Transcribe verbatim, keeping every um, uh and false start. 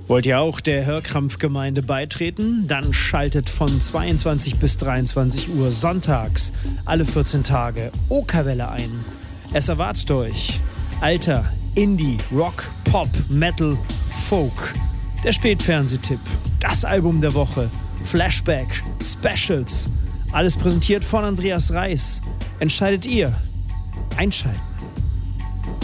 Wollt ihr auch der Hörkrampfgemeinde beitreten? Dann schaltet von zweiundzwanzig bis dreiundzwanzig Uhr sonntags alle vierzehn Tage Okerwelle ein. Es erwartet euch alter Indie, Rock, Pop, Metal, Folk. Der Spätfernsehtipp, das Album der Woche, Flashback, Specials. Alles präsentiert von Andreas Reis. Entscheidet ihr. Einschalten.